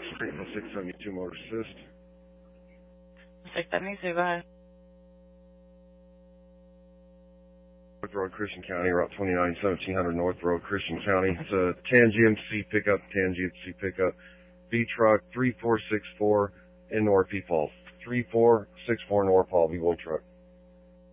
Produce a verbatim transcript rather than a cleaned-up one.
Street and six seventy-two Motor Assist. six seventy-two, go ahead. North Road, Christian County, Route twenty-nine, seventeen hundred North Road, Christian County. It's a Tangy M C pickup, Tangy M C pickup, B-Truck three four six four in North Falls. three four six four North Paul, B-Wool truck.